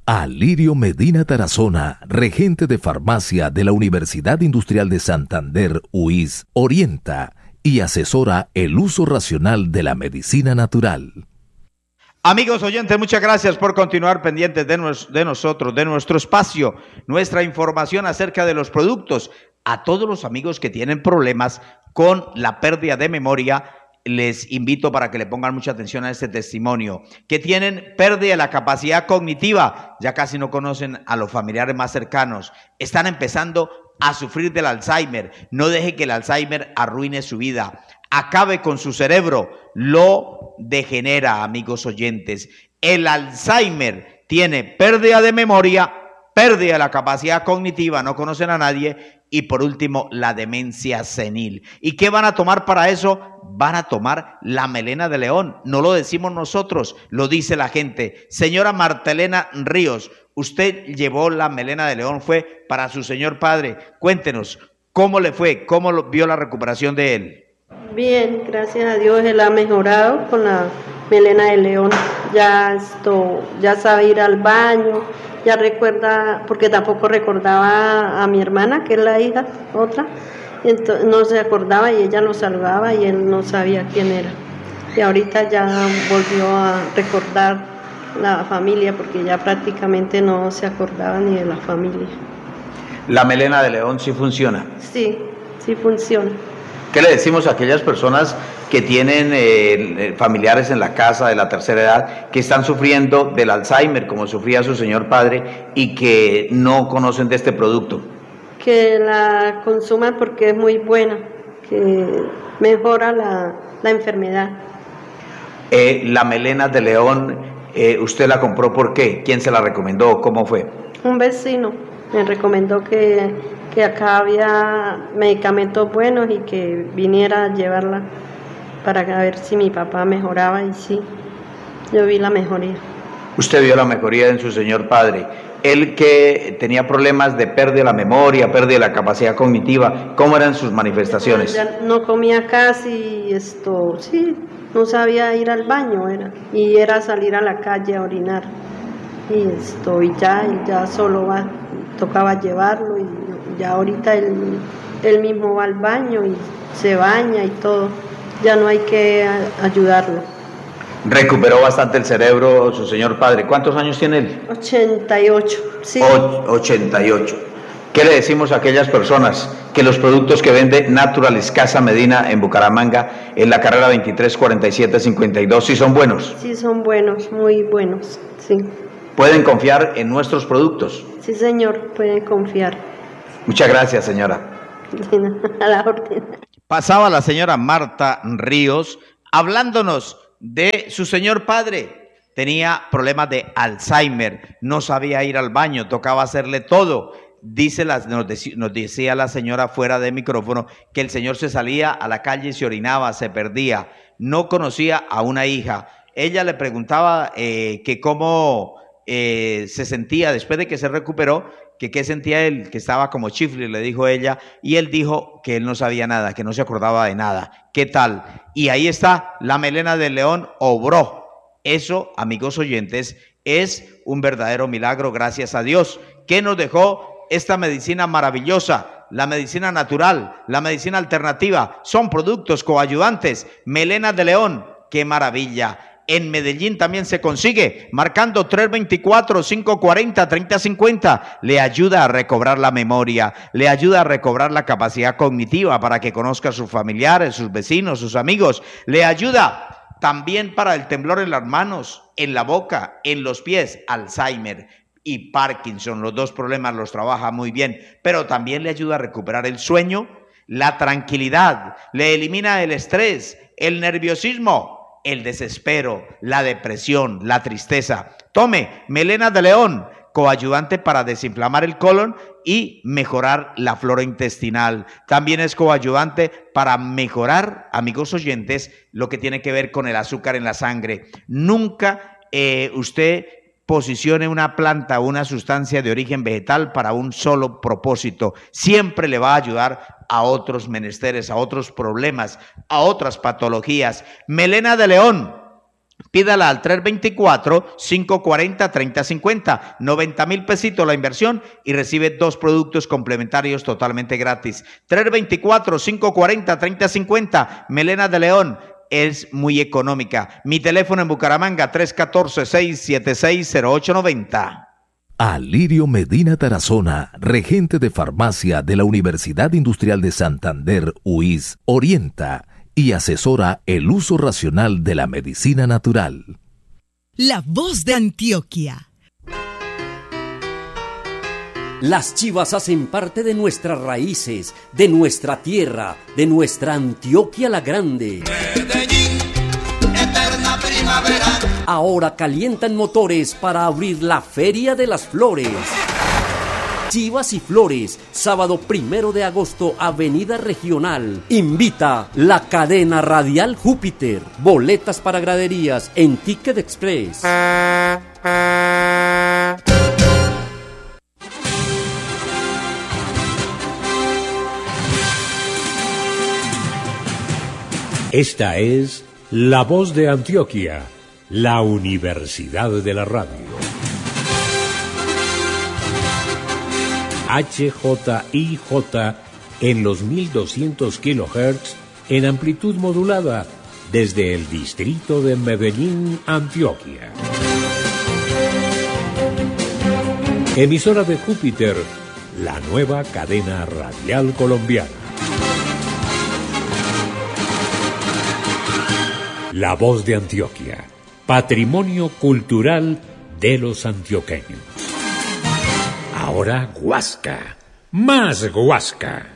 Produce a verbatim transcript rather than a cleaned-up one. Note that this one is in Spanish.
Alirio Medina Tarazona, regente de farmacia de la Universidad Industrial de Santander, U I S, orienta y asesora el uso racional de la medicina natural. Amigos oyentes, muchas gracias por continuar pendientes de, nos, de nosotros, de nuestro espacio, nuestra información acerca de los productos. A todos los amigos que tienen problemas con la pérdida de memoria, les invito para que le pongan mucha atención a este testimonio. Que tienen pérdida de la capacidad cognitiva, ya casi no conocen a los familiares más cercanos, están empezando a sufrir del Alzheimer. No deje que el Alzheimer arruine su vida, acabe con su cerebro, lo degenera, amigos oyentes. El Alzheimer tiene pérdida de memoria, pérdida de la capacidad cognitiva, no conocen a nadie, y por último, la demencia senil. ¿Y qué van a tomar para eso? Van a tomar la melena de león. No lo decimos nosotros, lo dice la gente. Señora Martelena Ríos, usted llevó la melena de león, fue para su señor padre. Cuéntenos, ¿cómo le fue? ¿Cómo lo, vio la recuperación de él? Bien, gracias a Dios, él ha mejorado con la melena de león. Ya esto, ya sabe ir al baño, ya recuerda, porque tampoco recordaba a mi hermana, que es la hija, otra, entonces no se acordaba y ella lo saludaba y él no sabía quién era. Y ahorita ya volvió a recordar la familia, porque ya prácticamente no se acordaba ni de la familia. ¿La melena de león sí funciona? Sí, sí funciona. ¿Qué le decimos a aquellas personas que tienen eh, familiares en la casa de la tercera edad que están sufriendo del Alzheimer, como sufría su señor padre, y que no conocen de este producto? Que la consuman porque es muy buena, que mejora la, la enfermedad. Eh, la melena de león, eh, ¿usted la compró por qué? ¿Quién se la recomendó? ¿Cómo fue? Un vecino me recomendó que, que acá había medicamentos buenos y que viniera a llevarla para ver si mi papá mejoraba, y sí, yo vi la mejoría. Usted vio la mejoría en su señor padre. Él que tenía problemas de pérdida de la memoria, pérdida de la capacidad cognitiva, ¿cómo eran sus manifestaciones? Ya no comía casi, esto, sí, no sabía ir al baño, era, y era salir a la calle a orinar. Y esto, y ya, y ya solo va, tocaba llevarlo, y ya ahorita él, él mismo va al baño y se baña y todo, ya no hay que ayudarlo. Recuperó bastante el cerebro su señor padre. ¿Cuántos años tiene él? ochenta y ocho, sí. O, ochenta y ocho. ¿Qué le decimos a aquellas personas que los productos que vende Naturales Casa Medina en Bucaramanga, en la carrera veintitrés cuarenta y siete cincuenta y dos, sí son buenos? Sí son buenos, muy buenos, sí. ¿Pueden confiar en nuestros productos? Sí, señor, pueden confiar. Muchas gracias, señora. A la orden. Pasaba la señora Marta Ríos hablándonos de su señor padre. Tenía problemas de Alzheimer, no sabía ir al baño, tocaba hacerle todo. Dice la, nos, decía, nos decía la señora fuera de micrófono que el señor se salía a la calle y se orinaba, se perdía, no conocía a una hija. Ella le preguntaba eh, que cómo eh, se sentía después de que se recuperó, que qué sentía él, que estaba como chifle, le dijo ella, y él dijo que él no sabía nada, que no se acordaba de nada. ¿Qué tal? Y ahí está, la melena del león obró. Eso, amigos oyentes, es un verdadero milagro, gracias a Dios, que nos dejó esta medicina maravillosa, la medicina natural, la medicina alternativa. Son productos coayudantes, melena de león, qué maravilla. En Medellín también se consigue, marcando tres veinticuatro, cinco cuarenta, treinta cincuenta. Le ayuda a recobrar la memoria, le ayuda a recobrar la capacidad cognitiva para que conozca a sus familiares, sus vecinos, sus amigos. Le ayuda también para el temblor en las manos, en la boca, en los pies, Alzheimer y Parkinson. Los dos problemas los trabaja muy bien, pero también le ayuda a recuperar el sueño, la tranquilidad, le elimina el estrés, el nerviosismo, el desespero, la depresión, la tristeza. Tome melena de león, coayudante para desinflamar el colon y mejorar la flora intestinal. También es coayudante para mejorar, amigos oyentes, lo que tiene que ver con el azúcar en la sangre. Nunca eh, usted posicione una planta o una sustancia de origen vegetal para un solo propósito. Siempre le va a ayudar a otros menesteres, a otros problemas, a otras patologías. Melena de león, Pídala al tres veinticuatro, cinco cuarenta, treinta cincuenta, noventa mil pesitos la inversión y recibe dos productos complementarios totalmente gratis. tres veinticuatro, cinco cuarenta, treinta cincuenta, Melena de León, es muy económica. Mi teléfono en Bucaramanga, tres uno cuatro, seis siete seis, cero ocho nueve cero. Alirio Medina Tarazona, regente de farmacia de la Universidad Industrial de Santander, U I S, orienta y asesora el uso racional de la medicina natural. La voz de Antioquia. Las chivas hacen parte de nuestras raíces, de nuestra tierra, de nuestra Antioquia la Grande. Medellín, eterna primavera. Ahora calientan motores para abrir la Feria de las Flores. Chivas y Flores, sábado primero de agosto, Avenida Regional. Invita la cadena radial Júpiter. Boletas para graderías en Ticket Express. Esta es La Voz de Antioquia, la Universidad de la Radio. H J I J en los mil doscientos kilohertz en amplitud modulada desde el distrito de Medellín, Antioquia. Emisora de Júpiter, la nueva cadena radial colombiana. La Voz de Antioquia, patrimonio cultural de los antioqueños. Ahora Guasca, más Guasca.